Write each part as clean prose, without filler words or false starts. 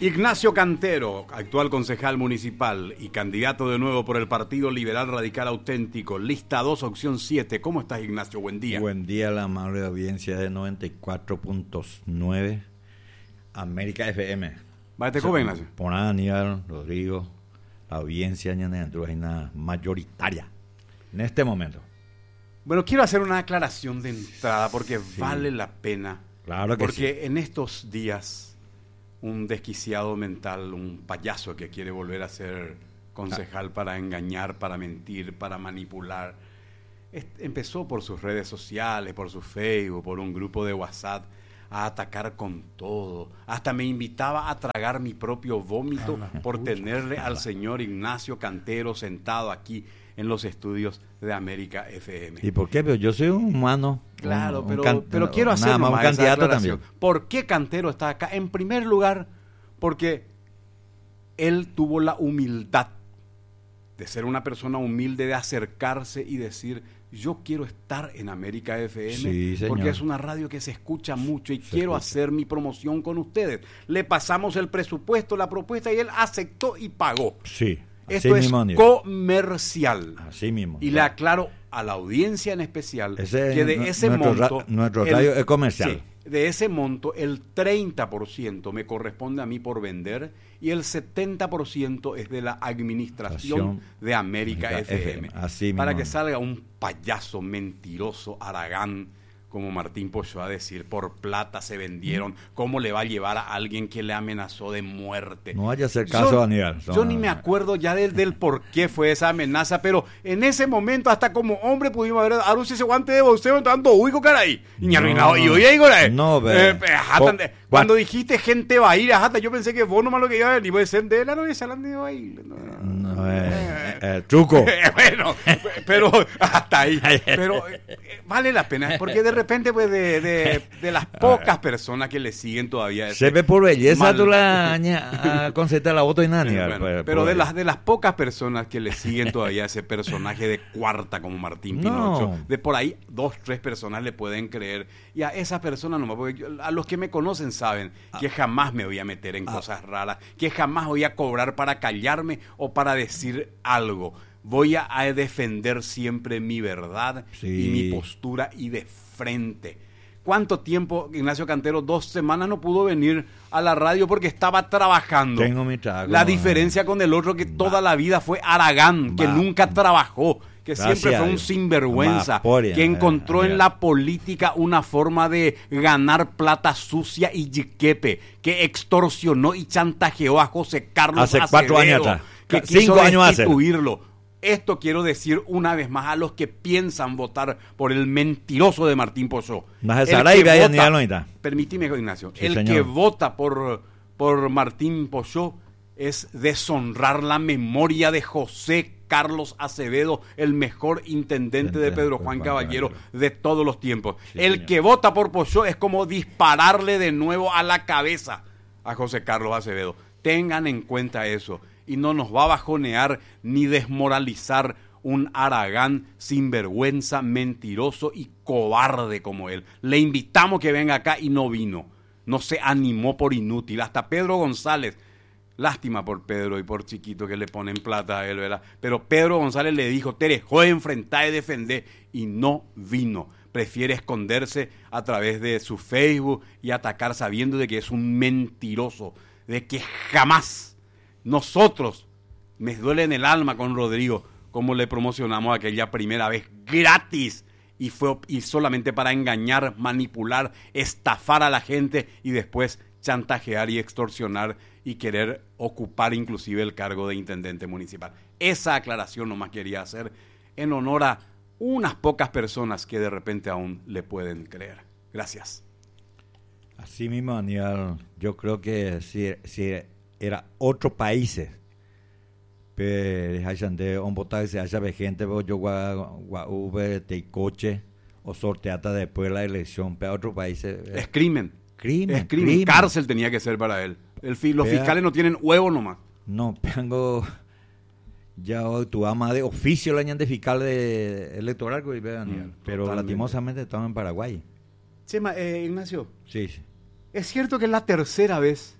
Ignacio Cantero, actual concejal municipal y candidato de nuevo por el Partido Liberal Radical Auténtico, lista 2, opción 7. ¿Cómo estás, Ignacio? Buen día. Buen día, la amable audiencia de 94.9 América FM. Vaya, te joven, Ignacio. Por Aníbal, Rodrigo, la audiencia mayoritaria en este momento. Bueno, quiero hacer una aclaración de entrada porque vale la pena. Claro que porque en estos días un desquiciado mental, un payaso que quiere volver a ser concejal para engañar, para mentir, para manipular, empezó por sus redes sociales, por su Facebook, por un grupo de WhatsApp, a atacar con todo. Hasta me invitaba a tragar mi propio vómito por tenerle al señor Ignacio Cantero sentado aquí en los estudios de América FM. ¿Y por qué? Pero yo soy un humano. Claro, pero quiero hacer un candidato también. ¿Por qué Cantero está acá? En primer lugar, porque él tuvo la humildad de ser una persona humilde, de acercarse y decir: yo quiero estar en América FM, sí, porque es una radio que se escucha mucho y quiero hacer mi promoción con ustedes. Le pasamos el presupuesto, la propuesta, y él aceptó y pagó. Sí. Esto es comercial. Así mismo. Y le aclaro a la audiencia en especial que de ese nuestro monto... nuestro radio es comercial. Sí, de ese monto, el 30% me corresponde a mí por vender y el 70% es de la administración de América FM. Así para mismo. Que salga un payaso mentiroso, haragán, como Martín Polló a decir: por plata se vendieron. ¿Cómo le va a llevar a alguien que le amenazó de muerte? No vaya a hacer caso, Daniel. Yo ni me acuerdo ya del por qué fue esa amenaza, pero en ese momento, hasta como hombre, pudimos ver a ese guante de boxeo tanto uico, caray. Y arruinado. Y hoy ahí, caray. No, cuando dijiste gente va a ir, ajá, yo pensé que vos nomás lo que iba a venir, puede ser de la novia salán de baile. Truco. Bueno, pero hasta ahí. Pero vale la pena, porque de repente, pues, de las pocas personas que le siguen todavía. Se ve por belleza, tú la conceta la voto y nada. Bueno, pero de las pocas personas que le siguen todavía ese personaje de cuarta como Martín Pinocho, de por ahí 2, 3 personas le pueden creer. Y a esas personas nomás, porque a los que me conocen saben que jamás me voy a meter en cosas raras, que jamás voy a cobrar para callarme o para decir algo. Voy a defender siempre mi verdad y mi postura, y de frente. ¿Cuánto tiempo Ignacio Cantero? 2 semanas no pudo venir a la radio porque estaba trabajando. Tengo mi trabajo. La diferencia con el otro, que toda la vida fue haragán, que nunca trabajó, que siempre fue un sinvergüenza, que encontró en la política una forma de ganar plata sucia y yiquepe, que extorsionó y chantajeó a José Carlos hace Acevedo, 4 años atrás. que 5 años hace. Esto quiero decir una vez más a los que piensan votar por el mentiroso de Martín Polló. Permíteme, Ignacio. Sí, el señor. que vota por Martín Polló es deshonrar la memoria de José Carlos Acevedo, el mejor intendente de Pedro Juan Caballero de todos los tiempos. El que vota por Polló es como dispararle de nuevo a la cabeza a José Carlos Acevedo. Tengan en cuenta eso. Y no nos va a bajonear ni desmoralizar un haragán sinvergüenza, mentiroso y cobarde como él. Le invitamos que venga acá y no vino. No se animó por inútil. Hasta Pedro González, lástima por Pedro y por Chiquito que le ponen plata a él, ¿verdad? Pero Pedro González le dijo: te dejó de enfrentar y defender, y no vino. Prefiere esconderse a través de su Facebook y atacar sabiendo de que es un mentiroso, de que jamás... Nosotros, me duele en el alma con Rodrigo, como le promocionamos aquella primera vez gratis, y solamente para engañar, manipular, estafar a la gente y después chantajear y extorsionar y querer ocupar inclusive el cargo de intendente municipal. Esa aclaración nomás quería hacer en honor a unas pocas personas que de repente aún le pueden creer. Gracias. Así mismo, Daniel, yo creo que si era otros países, pero hayan de un votar se haya gente, pero yo guauve de coche o sorteata después de la elección, pero otros países es crimen. Es crimen. Cárcel tenía que ser para él. Los fiscales no tienen huevo nomás. No, tengo ya tu ama de oficio la de fiscal electoral, pero totalmente. Lastimosamente estamos en Paraguay. Chema, Ignacio. Sí. ¿Es cierto que es la tercera vez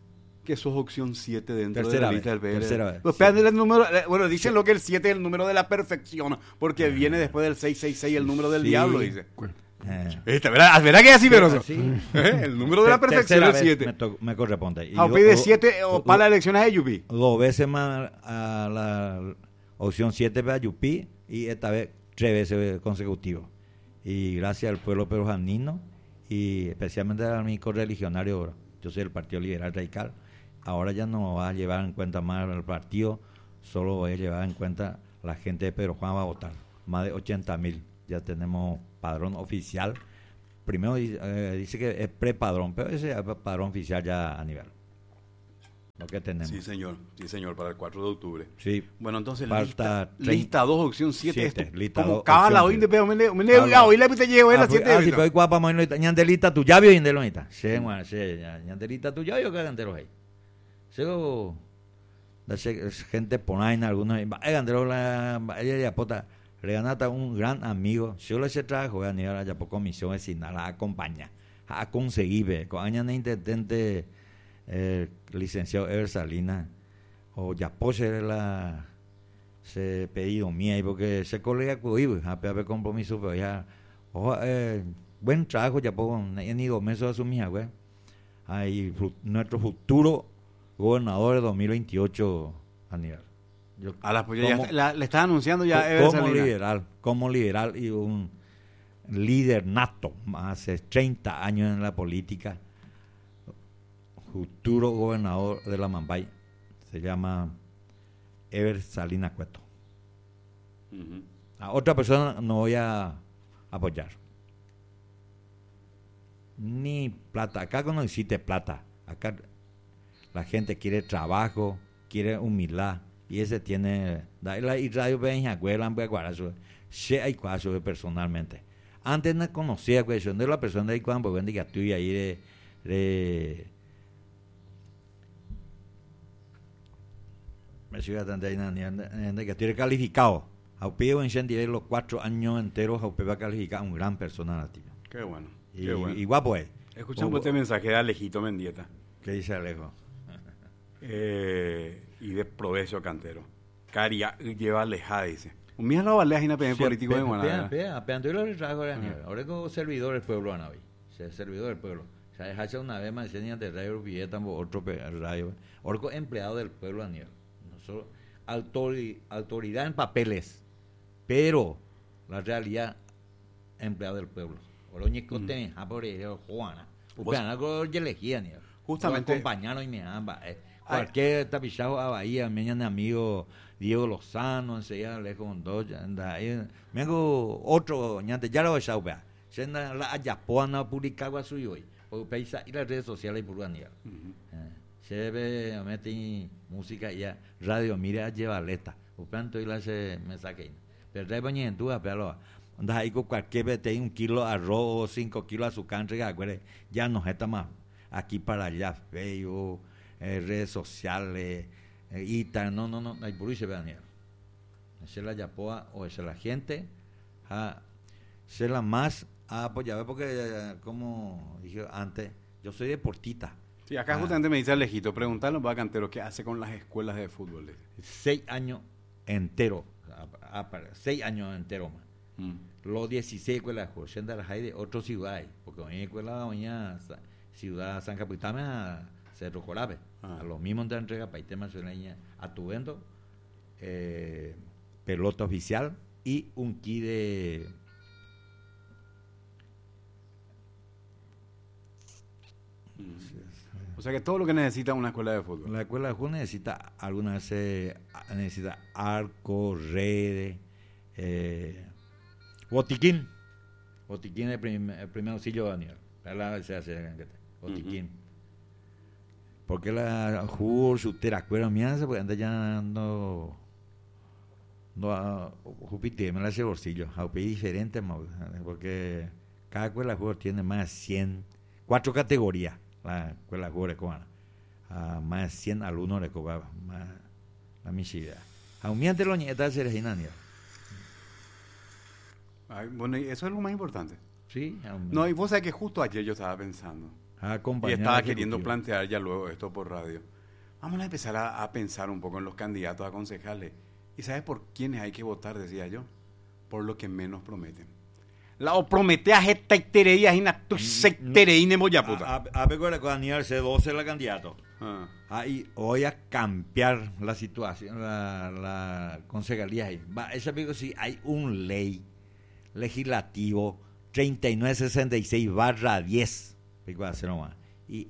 que sos opción 7 dentro Tercera de la lista vez, del PL. tercera vez. Los PL del número, bueno, dicen lo que el 7 es el número de la perfección, porque viene después del 666 el número del Sí. diablo, dice. ¿Verdad? ¿Verdad que es así, pero Sí. El número de la perfección es el 7. Me corresponde. Y Aupi de 7 o para las elecciones de Yupi. 2 veces más a la opción 7 para Yupi y esta vez 3 veces consecutivos. Y gracias al pueblo peruanino y especialmente a mi correligionario, yo soy del Partido Liberal Radical, ahora ya no va a llevar en cuenta más el partido, solo voy a llevar en cuenta la gente de Pedro Juan va a votar. Más de 80,000 ya tenemos padrón oficial. Primero dice que es prepadrón, pero ese es padrón oficial ya a nivel. Lo que tenemos. Sí, señor, para el 4 de octubre. Sí. Bueno, entonces Falta lista 2, opción 7. Lista Como 2, cábala opción hoy, siete. hoy la pita llevo la 7. Si hoy guapa moino ñandelita tu llave y ñandelita. Sí, ñandelita tu llave o que gantero ahí. Sego gente ponaina algunos gantero la ella pota reganata un gran amigo. Yo le se trajo a nivel allá por comisión vecinal a acompañar, a conseguir con años de intendente licenciado Ever Salinas o ya pose la se pedido mía y porque ese colega cuido a peor compromiso pero ya buen trabajo ya puedo ni 2 meses asumir güey ahí nuestro futuro gobernador de 2028 a nivel a la le está anunciando ya Ever Salinas como liberal y un líder nato hace 30 años en la política, futuro gobernador de la Mambay, se llama Ever Salinas Cueto. A otra persona no voy a apoyar. Ni plata. Acá no existe plata. Acá la gente quiere trabajo, quiere humildad. Y ese tiene... Y radio Benja, Guelan, Guarazo. Se hay casos personalmente. Antes no conocía cuestión de la persona de cuando vende que estoy ahí me sigue tanto ahí que estoy calificado. Aupeo en los 4 años enteros Aupeo va a calificar un gran persona nativa. Qué bueno. Y guapo es. Escuchamos este mensaje de Alejito Mendieta. ¿Qué dice Alejo? Y de Provecio Cantero. Caria lleva alejada, dice. Mira la balea en el político de Guanajuato. Apeando los trajo ahora como servidor del pueblo Anaví. Servidor del pueblo. O sea, dejaste una vez más decían de radio Villeta, otro radio. Ahora empleado del pueblo a nivel. No solo autoridad en papeles, pero la realidad empleado del pueblo. Ahora ñecote, por ejemplo, Juana. Algo de elegía justamente acompañaron y me amba. Cualquier tapichado a Bahía, me amigo Diego Lozano, enseguida lejos con dos, anda ahí. Me hago otro ñante, ya lo he echado, vea. Se anda la ayapoana publicaba suyo hoy. Porque paisa y las redes sociales por Daniel. Se ve, mete música ya, radio, mira, lleva letra. Por tanto, y la se me saqué. Pero trae bañe en tu pero anda ahí con cualquier vez 1 kilo de arroz, 5 kilos de azúcar, ya no está más. Aquí para allá, feo. Redes sociales, no, hay por eso, Daniel. Esa es la yapoa o esa es la gente, esa es la más a apoyar, porque como dije antes, yo soy deportista. Sí, acá justamente me dice Alejito, preguntarle a Cantero qué hace con las escuelas de fútbol. 6 años enteros, 6 años enteros más. Los 16 escuelas de fútbol, de las hay de otras ciudades, porque en escuela de ciudad San Capitán Cerro Corabe, a los mismos de entrega para el tema nacional atuendo, pelota oficial y un ki de o sea que todo lo que necesita una escuela de fútbol. La escuela de fútbol necesita algunas necesita arco, redes, botiquín de primer auxilio Daniel, botiquín. Porque la jugó su teracuera mía, porque anda ya no Júpiter me la hace bolsillo, a un país diferente, porque cada escuela de juego tiene más de 100, 4 categorías, la escuela de juego de Cobana, más de 100 alumnos de Cobana, más la misidad. A un miente lo nietas se les bueno, y eso es lo más importante. Sí. No, y vos sabés que justo ayer yo estaba pensando, Y estaba queriendo plantear ya luego esto por radio. Vamos a empezar a pensar un poco en los candidatos a concejales. ¿Y sabes por quiénes hay que votar? Decía yo. Por lo que menos prometen. La o prometea esta itereía y na tu sectereine moyaputa. A ver con Aníbal C12 la candidato. Ahí voy a cambiar la situación, la concejalía ahí. Esa digo si hay un ley legislativo 3966/10. Y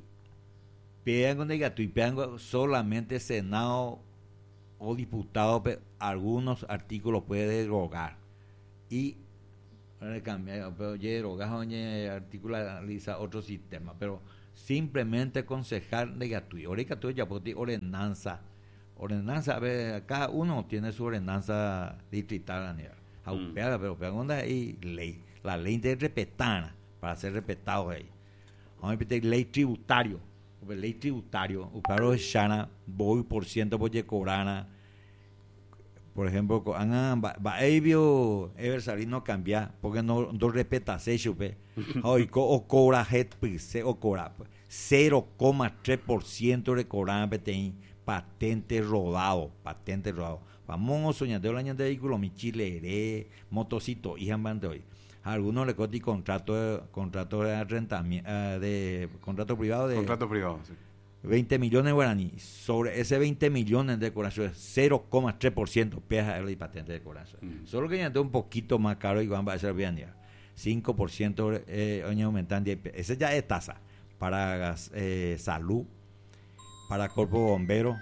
pedan solamente Senado o diputado, algunos artículos puede derogar. Y pero derogar articulariza otro sistema, pero simplemente concejal de Gatuí. Ahorita tú ya puedes ordenanza, a ver, cada uno tiene su ordenanza distrital a nivel. Pero cuando hay ley, la ley de respetar, para ser respetado ahí. Vamos a repetir ley tributario, uparo shana, voy por ciento por cobrana. Por ejemplo, Baebio Eversalino cambia, porque no respeta se chupe. Hoy o cobra het o cobra 0,3% de cobran patente rodado. Vamos soñando el año de vehículo, mi chilere, motocito, y bande hoy. Algunos le cotí contrato de arrendamiento, de contrato privado sí. 20 millones de guaraní. Sobre ese 20 millones de corazón, 0,3% peja el patente de corazón. Solo que añade un poquito más caro y van a ser bien ya. 5% año aumentando. Esa ya es tasa para salud, para cuerpo bombero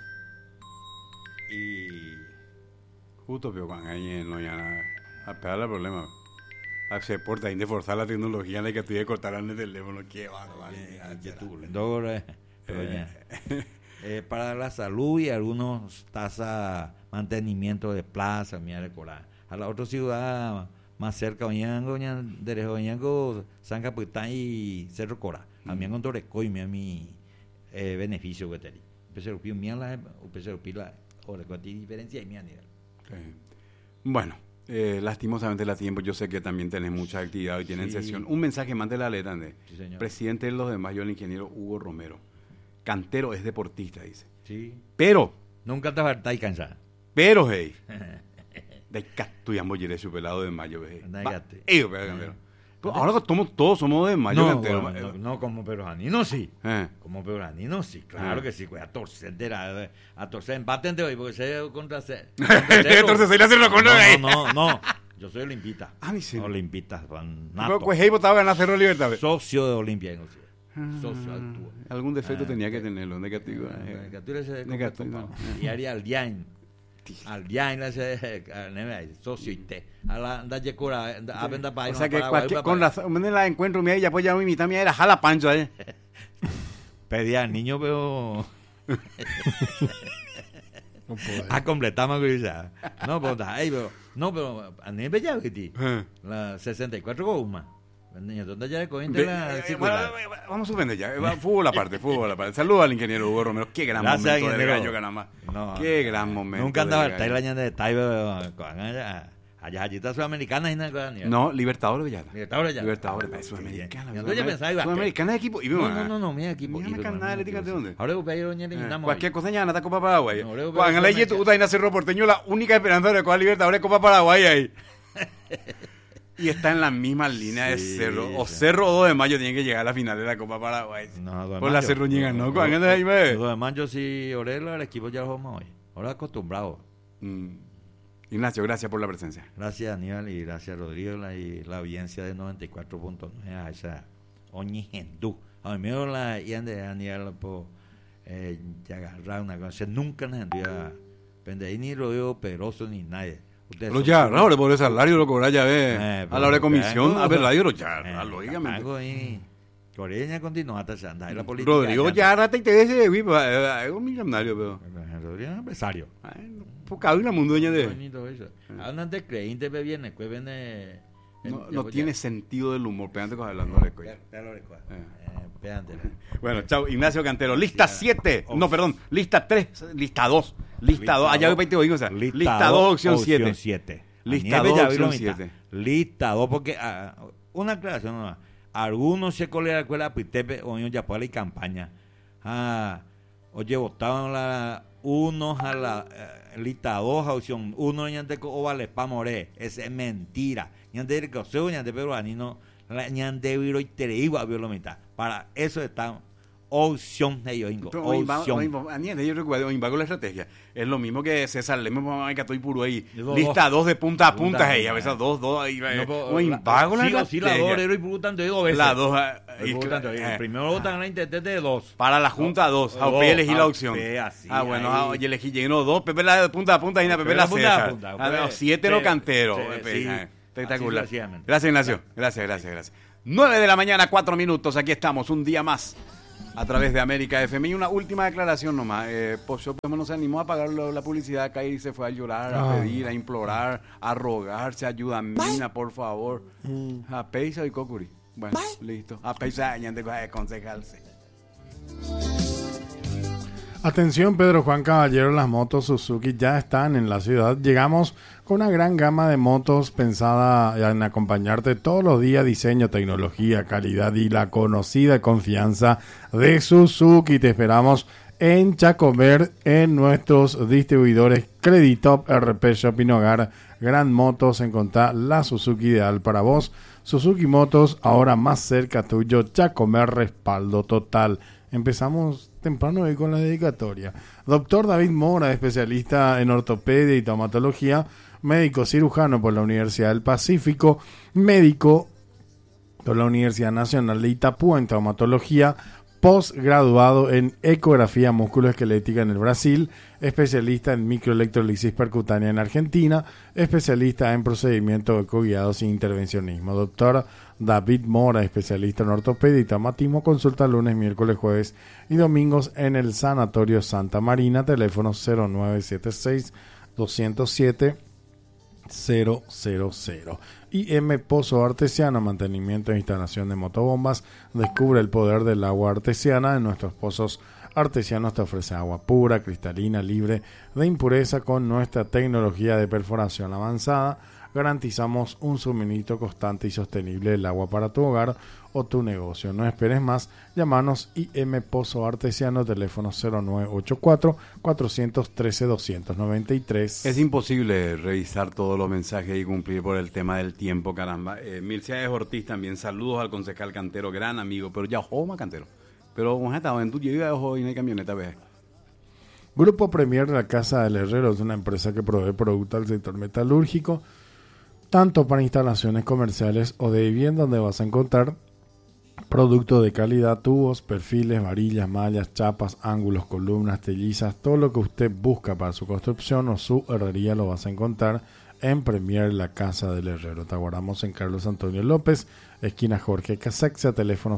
y justo pero cuando ahí no ya a pegar el problema. Se porta ahí de forzar la tecnología de que tú cortarán el teléfono. Qué barbaridad. Para la salud y algunos tasas mantenimiento de plaza, a la otra ciudad más cerca, Oñango, San Capitán y Cerro Cora. A mí en Torecoy, mi beneficio que tenía. Diferencia y mi nivel. Bueno. Lastimosamente la tiempo, yo sé que también tenés mucha actividad y tienen sesión. Un mensaje más de la letra, presidente de los demás, yo el ingeniero Hugo Romero. Cantero es deportista, dice. Sí. Pero. Nunca te harta y cansada. Pero, hey. De estudiamos ayer su pelado de mayo, hey. Ahora que todos somos de mayo, Cantero. No, como peruanino sí. Como peruanino sí, claro que sí. A torcer empaten de hoy, porque se contra C. Entonces se le hace lo contra ahí. No. Yo soy olimpista. Sí. Olimpista, pues hey, votaba ganar Cerro Libertad. Socio de Olimpia, socio actúa. Algún defecto tenía que tenerlo, negativo. Negativo. Y haría al Diain. Al Diain, socio y te. A la dalle cura, a venda para. O sea que con razón, me la encuentro, mía, ya pues ya mi mitad mía era jala pancho, Pedía al niño, pero. Completamos ya. No, pero a nivel ya que la 64 gomas. ¿Dónde ya vamos a suspender ya. Fútbol aparte. Saludos al ingeniero Hugo Romero. Qué gran momento de gallo, ganamos. Qué gran momento. Nunca andaba el Tailandia de Taiba. Allá está Sudamericana y nada. No, Libertadores Villada. Libertadores, Sudamericana. Yo pensaba igual. Sudamericana de equipo. No, mi equipo. Mira canal, de dónde. Ahora voy a ir a cualquier cosa ya nada Copa Paraguay. Cuando le tú estás en Cerro Porteño, la única esperanza de Copa Libertadores Copa Paraguay ahí. Y está en la misma línea de Cerro. O Cerro o 2 de mayo tienen que llegar a la final de la Copa Paraguay. Por la Cerro Ñiga, ¿no? 2 de mayo sí, Orelo, el equipo ya lo vamos hoy. Ahora acostumbrado. Ignacio, gracias por la presencia. Gracias, Aníbal, y gracias, Rodrigo, y la audiencia de 94.9 a esa Oñigendú. A mí me la ian de Aníbal por agarrar una cosa. Nunca nos envió Pendeí ni Rodrigo Peroso ni nadie. Pero ya, ahora por el salario lo cobra ya a la hora de comisión, a ver, radio ya, lógicamente. Coreña continúa tachando la política. Rodrigo ya te interesa, es un millonario, pero. Rodrigo es empresario. Porque hay una mundueña de. Hablan de creyente, viene, pues viene. No tiene sentido del humor, pegante con hablando de coña. Bueno, chao, Ignacio Cantero. Lista 7. No, perdón, lista 3, lista 2. Lista 2, allá voy a sea, lista 2, opción 7. Lista 2, opción 7. Lista 2, porque una aclaración nomás. algunos se colera la escuela Pitepe o ya para la campaña. Oye, votaban unos a la lista 2 opción, uno ñante o vale pa more, es mentira. Ñante que se ñante peruanino, ñante viro y tereiwa biolomita. Para eso está opción de ellos, opción. Yo recuerdo, con la estrategia. Es lo mismo que César Lemos, que estoy puro ahí. Lista 2 de punta a punta, ella, a veces 2 ahí. Vago la estrategia. Sí, la 2 y por tanto 2 veces. La 2. Primero votan la intendente de 2. Para la junta 2. A Pepe elegí la opción. Bueno, oye, elegí lleno 2. Pepe la de punta a punta y Pepe la César. 7 los canteros. Espectacular. Gracias, Ignacio. Gracias. 9 de la mañana, 4 minutos. Aquí estamos, un día más. A través de América FM. Y una última declaración nomás. Pocho no se animó a pagar la publicidad acá y se fue a llorar, a pedir, a implorar, a rogarse, ayuda a Mina, por favor. A Peisa y Kokuri. Bueno, listo. A Peisa añade de aconsejarse. Atención, Pedro Juan Caballero, las motos Suzuki ya están en la ciudad. Llegamos con una gran gama de motos pensada en acompañarte todos los días. Diseño, tecnología, calidad y la conocida confianza de Suzuki. Te esperamos en Chacomer, en nuestros distribuidores Creditop, RP Shopping Hogar, Gran Motos. Encontrá la Suzuki ideal para vos. Suzuki Motos, ahora más cerca tuyo. Chacomer, respaldo total. Empezamos temprano hoy con la dedicatoria. Doctor David Mora, especialista en ortopedia y traumatología, médico cirujano por la Universidad del Pacífico, médico por la Universidad Nacional de Itapúa en traumatología, postgraduado en ecografía musculoesquelética en el Brasil, especialista en microelectrolisis percutánea en Argentina, especialista en procedimientos ecoguiados e intervencionismo. Doctor David Mora, especialista en ortopedia y traumatismo, consulta lunes, miércoles, jueves y domingos en el Sanatorio Santa Marina, teléfono 0976 207 000. IM Pozo Artesiano, mantenimiento e instalación de motobombas. Descubre el poder del agua artesiana. En nuestros pozos artesianos te ofrece agua pura, cristalina, libre de impureza con nuestra tecnología de perforación avanzada. Garantizamos un suministro constante y sostenible del agua para tu hogar o tu negocio. No esperes más, llámanos IM Pozo Artesiano, teléfono 0984-413-293. Es imposible revisar todos los mensajes y cumplir por el tema del tiempo, caramba. Milciades Ortiz también, saludos al concejal Cantero, gran amigo, pero ya Joma Cantero. Pero como estaba en tu llegada hoy no hay camioneta, ve. Grupo Premier de la Casa del Herrero es una empresa que provee productos al sector metalúrgico, tanto para instalaciones comerciales o de vivienda, donde vas a encontrar productos de calidad, tubos, perfiles, varillas, mallas, chapas, ángulos, columnas, tellizas, todo lo que usted busca para su construcción o su herrería lo vas a encontrar en Premier La Casa del Herrero. Te aguardamos en Carlos Antonio López, esquina Jorge Casexia, teléfono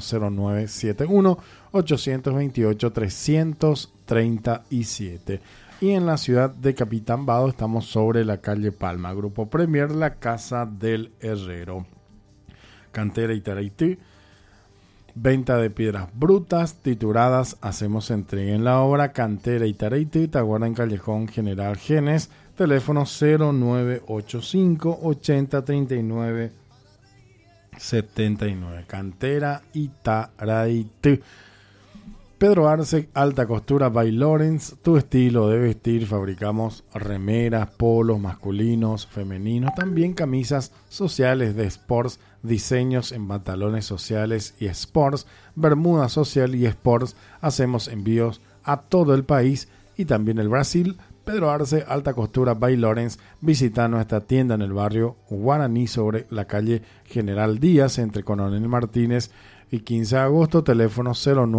0971-828-337. Y en la ciudad de Capitán Vado estamos sobre la calle Palma. Grupo Premier, La Casa del Herrero. Cantera y Taraití. Venta de piedras brutas, trituradas. Hacemos entrega en la obra. Cantera y Taraití. Te aguarda en Callejón General Genes. Teléfono 0985 80 39 79. Cantera y Taraití. Pedro Arce, Alta Costura by Lawrence, tu estilo de vestir. Fabricamos remeras, polos masculinos, femeninos, también camisas sociales de sports, diseños en pantalones sociales y sports, bermuda social y sports. Hacemos envíos a todo el país y también el Brasil. Pedro Arce, Alta Costura by Lawrence. Visita nuestra tienda en el barrio Guaraní sobre la calle General Díaz entre Coronel Martínez y 15 de agosto, teléfono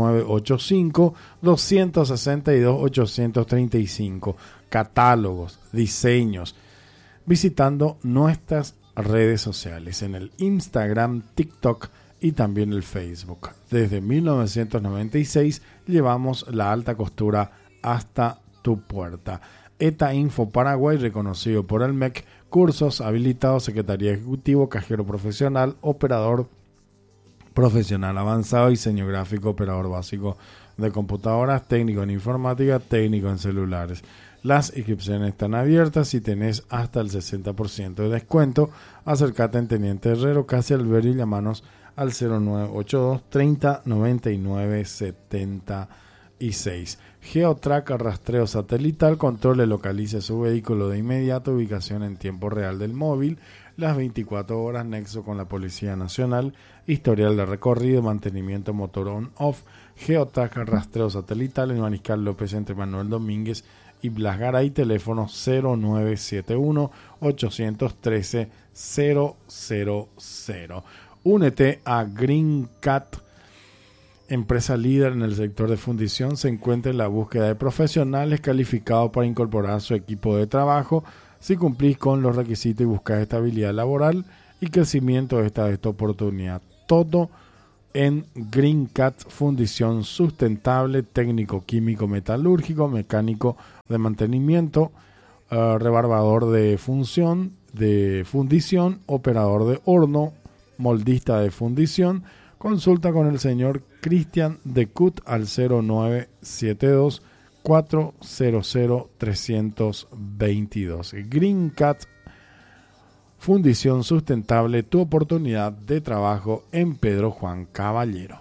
0985-262-835. Catálogos, diseños, visitando nuestras redes sociales en el Instagram, TikTok y también el Facebook. Desde 1996 llevamos la alta costura hasta tu puerta. ETA Info Paraguay, reconocido por el MEC, cursos habilitados, Secretaría Ejecutivo, Cajero Profesional, Operador Profesional Avanzado, Diseño Gráfico, Operador Básico de Computadoras, Técnico en Informática, Técnico en Celulares. Las inscripciones están abiertas y tenés hasta el 60% de descuento. Acércate en Teniente Herrero, casi Alberio, y llamanos al 0982 30 99 76. Geotrack, rastreo satelital, controle, localice su vehículo de inmediato, ubicación en tiempo real del móvil, las 24 horas, nexo con la Policía Nacional, historial de recorrido, mantenimiento motor on-off. Geotrack, rastreo satelital en Mariscal López entre Manuel Domínguez y Blas Garay, teléfono 0971 813 000. Únete a Green Cat, empresa líder en el sector de fundición. Se encuentra en la búsqueda de profesionales calificados para incorporar a su equipo de trabajo. Si cumplís con los requisitos y buscas estabilidad laboral y crecimiento, esta es tu oportunidad. Todo en Green Cat, fundición sustentable, técnico químico metalúrgico, mecánico de mantenimiento, rebarbador de fundición, operador de horno, moldista de fundición. Consulta con el señor Cristian de Cut al 0972 400 322. Green Cat, fundición sustentable, tu oportunidad de trabajo en Pedro Juan Caballero.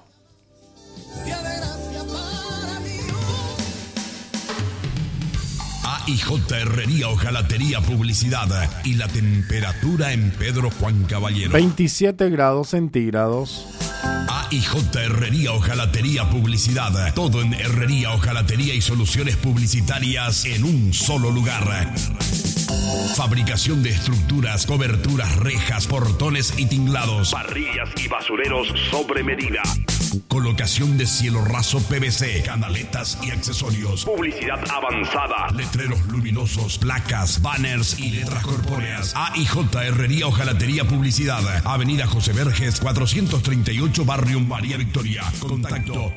AIJ Herrería Hojalatería Publicidad y la temperatura en Pedro Juan Caballero 27 grados centígrados. AIJ Herrería Hojalatería Publicidad. Todo en herrería, hojalatería y soluciones publicitarias en un solo lugar. Fabricación de estructuras, coberturas, rejas, portones y tinglados, parrillas y basureros sobre medida. Colocación de cielo raso PVC, canaletas y accesorios. Publicidad avanzada, letreros luminosos, placas, banners y letras corpóreas. AIJ Herrería Hojalatería Publicidad. Avenida José Verges 438, Barrio María Victoria. Contacto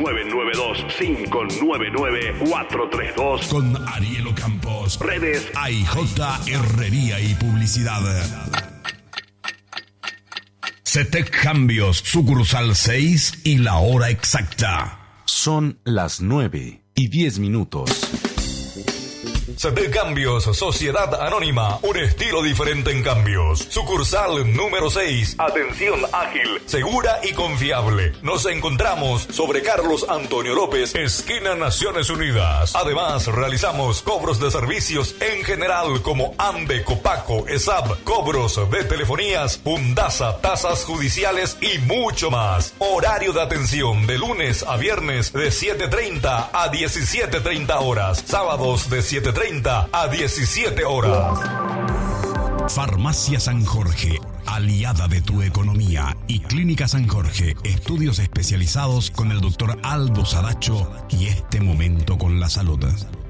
0992-599-432 con Ariel Campos. Redes AIJ Herrería y Publicidad. CETEC Cambios, sucursal 6 y la hora exacta. Son las 9:10. CETEC Cambios, Sociedad Anónima, un estilo diferente en cambios. Sucursal número 6, atención ágil, segura y confiable. Nos encontramos sobre Carlos Antonio López, esquina Naciones Unidas. Además, realizamos cobros de servicios en general como AMBE, Copaco, ESAB, cobros de telefonías, Pundasa, tasas judiciales y mucho más. Horario de atención de lunes a viernes de 7:30 a 17:30 horas. Sábados de 7:30 a 17 horas. Farmacia San Jorge, aliada de tu economía, y Clínica San Jorge, estudios especializados con el doctor Aldo Sadacho y este momento con la salud.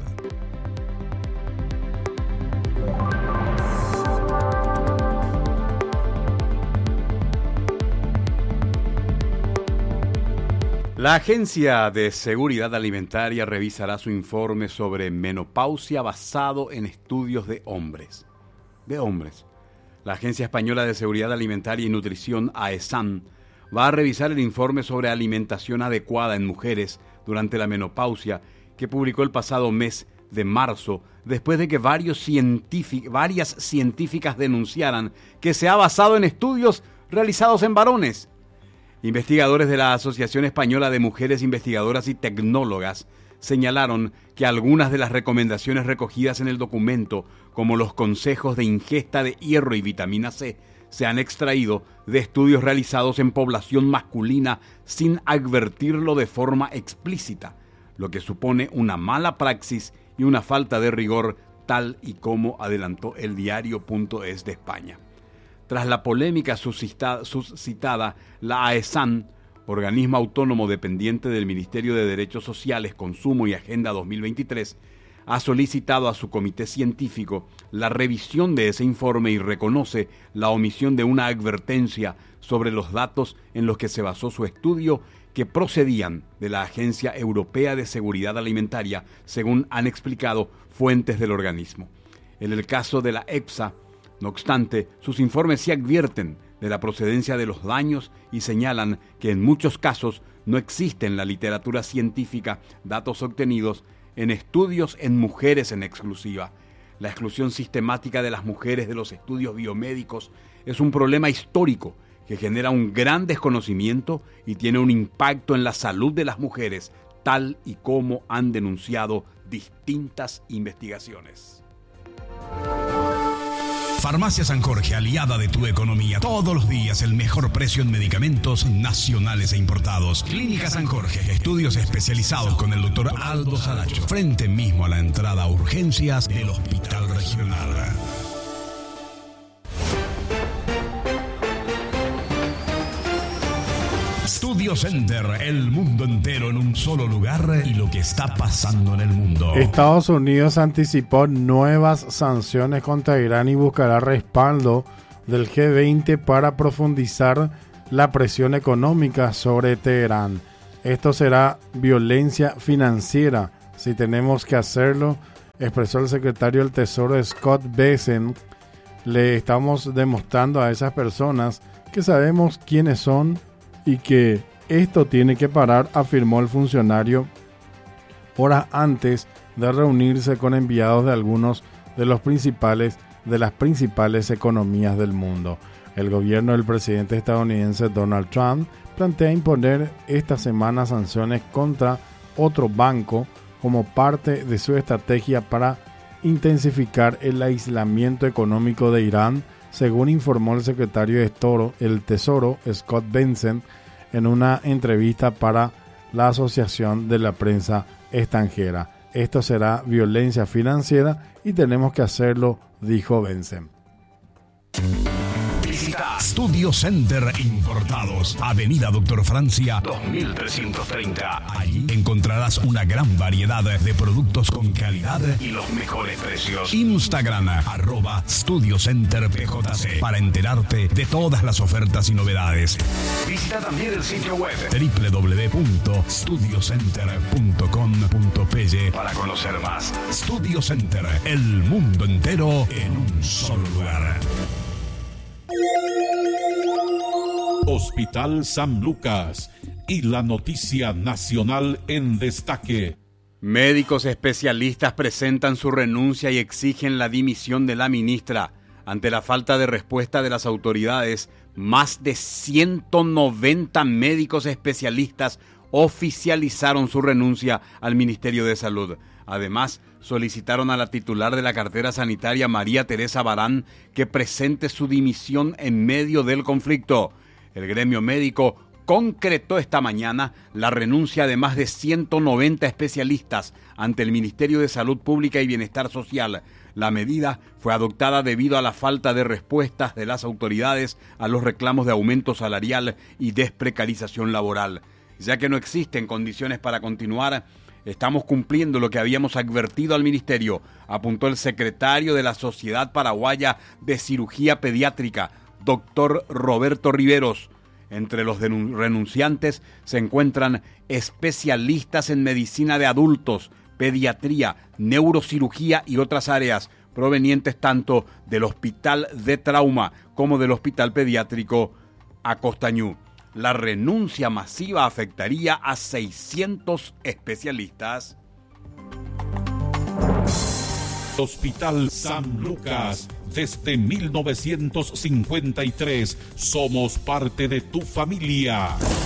La Agencia de Seguridad Alimentaria revisará su informe sobre menopausia basado en estudios de hombres. La Agencia Española de Seguridad Alimentaria y Nutrición, AESAN, va a revisar el informe sobre alimentación adecuada en mujeres durante la menopausia que publicó el pasado mes de marzo, después de que varias científicas denunciaran que se ha basado en estudios realizados en varones. Investigadores de la Asociación Española de Mujeres Investigadoras y Tecnólogas señalaron que algunas de las recomendaciones recogidas en el documento, como los consejos de ingesta de hierro y vitamina C, se han extraído de estudios realizados en población masculina sin advertirlo de forma explícita, lo que supone una mala praxis y una falta de rigor, tal y como adelantó el diario.es de España. Tras la polémica suscitada, la AESAN, organismo autónomo dependiente del Ministerio de Derechos Sociales, Consumo y Agenda 2023, ha solicitado a su comité científico la revisión de ese informe y reconoce la omisión de una advertencia sobre los datos en los que se basó su estudio, que procedían de la Agencia Europea de Seguridad Alimentaria, según han explicado fuentes del organismo. En el caso de la EFSA, no obstante, sus informes sí advierten de la procedencia de los daños y señalan que en muchos casos no existe en la literatura científica datos obtenidos en estudios en mujeres en exclusiva. La exclusión sistemática de las mujeres de los estudios biomédicos es un problema histórico que genera un gran desconocimiento y tiene un impacto en la salud de las mujeres, tal y como han denunciado distintas investigaciones. Farmacia San Jorge, aliada de tu economía. Todos los días el mejor precio en medicamentos nacionales e importados. Clínica San Jorge, estudios especializados con el doctor Aldo Saracho. Frente mismo a la entrada a urgencias del Hospital Regional. Studio Center, el mundo entero en un solo lugar y lo que está pasando en el mundo. Estados Unidos anticipó nuevas sanciones contra Irán y buscará respaldo del G20 para profundizar la presión económica sobre Teherán. Esto será violencia financiera si tenemos que hacerlo, expresó el secretario del Tesoro Scott Bessent. Le estamos demostrando a esas personas que sabemos quiénes son y que esto tiene que parar, afirmó el funcionario horas antes de reunirse con enviados de algunos de las principales economías del mundo. El gobierno del presidente estadounidense Donald Trump plantea imponer esta semana sanciones contra otro banco como parte de su estrategia para intensificar el aislamiento económico de Irán, según informó el secretario del Tesoro Scott Bessent en una entrevista para la Asociación de la Prensa Extranjera. Esto será violencia financiera y tenemos que hacerlo, dijo Bessent. Visita Studio Center Importados, Avenida Doctor Francia 2330. Allí encontrarás una gran variedad de productos con calidad y los mejores precios. Instagram @StudioCenterPJC para enterarte de todas las ofertas y novedades. Visita también el sitio web www.studiocenter.com.py para conocer más. Studio Center, el mundo entero en un solo lugar. Hospital San Lucas y la noticia nacional en destaque. Médicos especialistas presentan su renuncia y exigen la dimisión de la ministra. Ante la falta de respuesta de las autoridades, más de 190 médicos especialistas oficializaron su renuncia al Ministerio de Salud. Además, solicitaron a la titular de la cartera sanitaria, María Teresa Barán, que presente su dimisión en medio del conflicto. El gremio médico concretó esta mañana la renuncia de más de 190 especialistas ante el Ministerio de Salud Pública y Bienestar Social. La medida fue adoptada debido a la falta de respuestas de las autoridades a los reclamos de aumento salarial y desprecarización laboral. Ya que no existen condiciones para continuar, estamos cumpliendo lo que habíamos advertido al Ministerio, apuntó el secretario de la Sociedad Paraguaya de Cirugía Pediátrica, doctor Roberto Riveros. Entre los renunciantes se encuentran especialistas en medicina de adultos, pediatría, neurocirugía y otras áreas, provenientes tanto del Hospital de Trauma como del Hospital Pediátrico Acostañú. La renuncia masiva afectaría a 600 especialistas. Hospital San Lucas, desde 1953, somos parte de tu familia.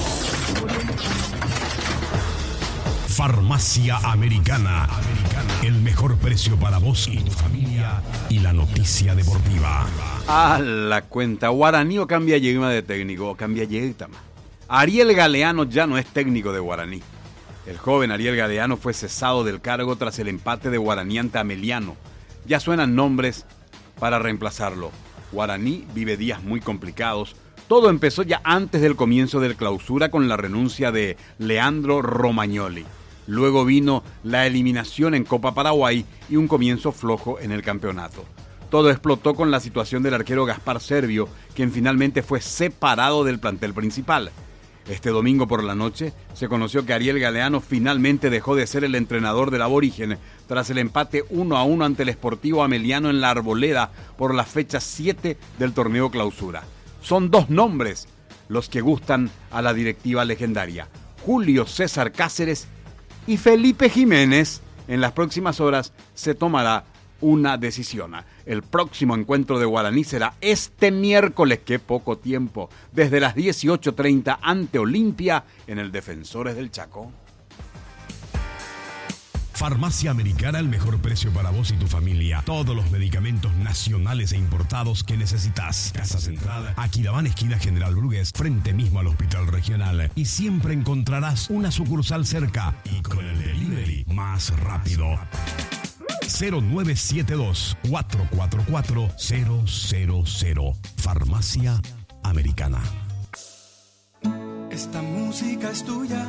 Farmacia Americana, el mejor precio para vos y tu familia y la noticia deportiva. A la cuenta, Guaraní o cambia yegma de técnico, o cambia yegtama. Ariel Galeano ya no es técnico de Guaraní. El joven Ariel Galeano fue cesado del cargo tras el empate de Guaraní ante Ameliano. Ya suenan nombres para reemplazarlo. Guaraní vive días muy complicados. Todo empezó ya antes del comienzo del clausura con la renuncia de Leandro Romagnoli. Luego vino la eliminación en Copa Paraguay y un comienzo flojo en el campeonato. Todo explotó con la situación del arquero Gaspar Servio, quien finalmente fue separado del plantel principal. Este domingo por la noche se conoció que Ariel Galeano finalmente dejó de ser el entrenador del aborigen tras el empate 1-1 ante el Sportivo Ameliano en la Arboleda por la fecha 7 del torneo clausura. Son dos nombres los que gustan a la directiva legendaria: Julio César Cáceres y Felipe Jiménez. En las próximas horas se tomará una decisión. El próximo encuentro de Guaraní será este miércoles, qué poco tiempo, desde las 18:30 ante Olimpia en el Defensores del Chaco. Farmacia Americana, el mejor precio para vos y tu familia. Todos los medicamentos nacionales e importados que necesitas. Casa Central, Aquilabán, esquina General Brugués, frente mismo al Hospital Regional. Y siempre encontrarás una sucursal cerca y con el delivery más rápido. 0972-444-000. Farmacia Americana. Esta música es tuya.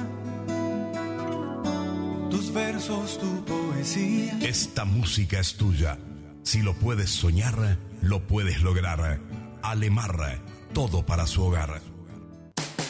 Tus versos, tu poesía. Esta música es tuya. Si lo puedes soñar, lo puedes lograr. Alemar, todo para su hogar.